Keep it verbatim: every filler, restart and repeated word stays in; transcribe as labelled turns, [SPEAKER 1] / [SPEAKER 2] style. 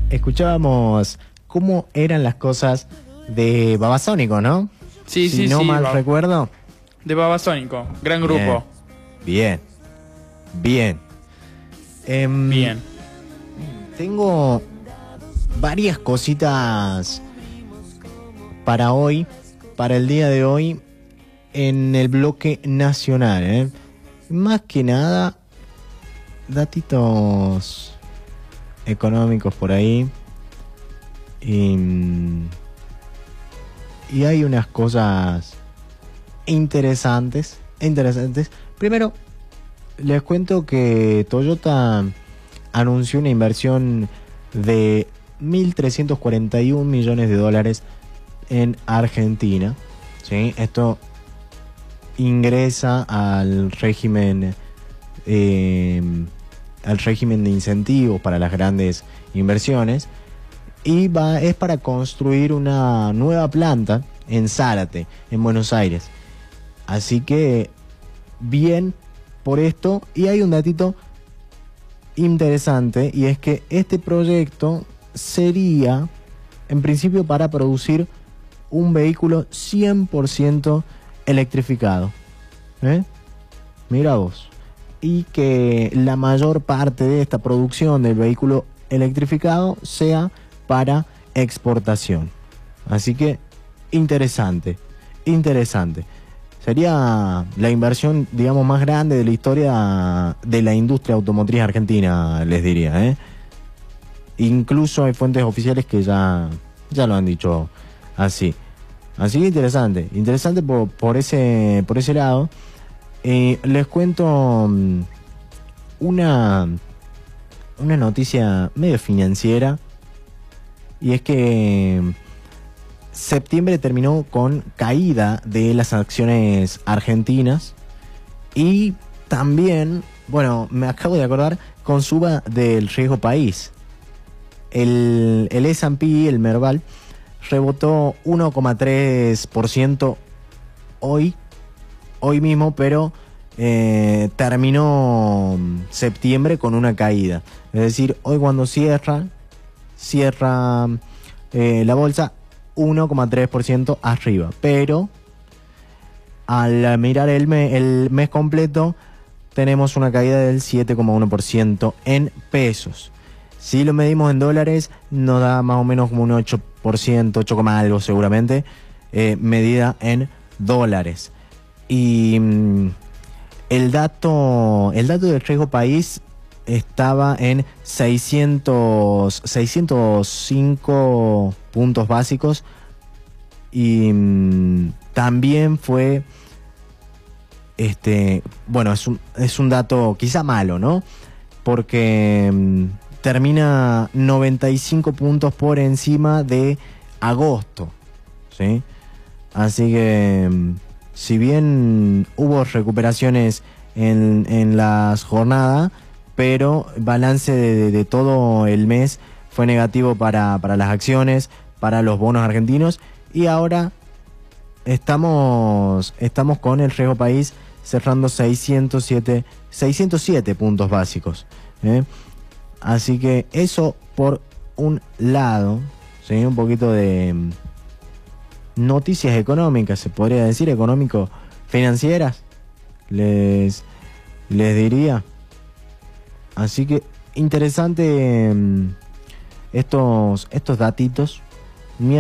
[SPEAKER 1] escuchábamos cómo eran las cosas de Babasónico, ¿no?
[SPEAKER 2] Sí,
[SPEAKER 1] si
[SPEAKER 2] sí,
[SPEAKER 1] no
[SPEAKER 2] sí.
[SPEAKER 1] mal
[SPEAKER 2] Ba-
[SPEAKER 1] recuerdo.
[SPEAKER 2] De Babasónico, gran grupo.
[SPEAKER 1] Bien, bien. Em,
[SPEAKER 2] Bien.
[SPEAKER 1] Tengo varias cositas para hoy, para el día de hoy, en el bloque nacional, ¿eh? Más que nada, datitos económicos por ahí. Y, y hay unas cosas interesantes, interesantes. Primero, les cuento que Toyota anunció una inversión de mil trescientos cuarenta y un millones de dólares en Argentina, ¿sí? Esto ingresa al régimen eh, al régimen de incentivos para las grandes inversiones y va, es para construir una nueva planta en Zárate, en Buenos Aires. Así que bien por esto. Y hay un datito interesante, y es que este proyecto sería en principio para producir un vehículo cien por ciento electrificado, ¿eh? Mira vos. Y que la mayor parte de esta producción del vehículo electrificado sea para exportación. Así que interesante, interesante. Sería la inversión, digamos, más grande de la historia de la industria automotriz argentina, les diría, ¿eh? Incluso hay fuentes oficiales que ya, ya lo han dicho así. Así que interesante, interesante por, por, ese, por ese lado. Eh, les cuento um, una, una noticia medio financiera, y es que septiembre terminó con caída de las acciones argentinas y también, bueno, me acabo de acordar, con suba del riesgo país. El, el S and P, el Merval, rebotó uno coma tres por ciento hoy, hoy mismo, pero eh, terminó septiembre con una caída. Es decir, hoy cuando cierra, cierra eh, la bolsa uno coma tres por ciento arriba, pero al mirar el, me, el mes completo tenemos una caída del siete coma uno por ciento en pesos. Si lo medimos en dólares nos da más o menos como un ocho por ciento, ocho, algo seguramente, eh, medida en dólares. Y mm, el dato el dato del riesgo país estaba en seiscientos, seiscientos cinco puntos básicos, y mmm, también fue este bueno, es un, es un dato quizá malo, ¿no? Porque mmm, termina noventa y cinco puntos por encima de agosto, ¿sí? Así que mmm, si bien hubo recuperaciones en, en las jornadas, pero balance de, de, de todo el mes fue negativo para, para las acciones, para los bonos argentinos, y ahora estamos, estamos con el riesgo país cerrando seiscientos siete, seiscientos siete puntos básicos, ¿eh? Así que eso por un lado, ¿sí? Un poquito de noticias económicas, se podría decir, económico-financieras, les, les diría. Así que interesante estos, estos datitos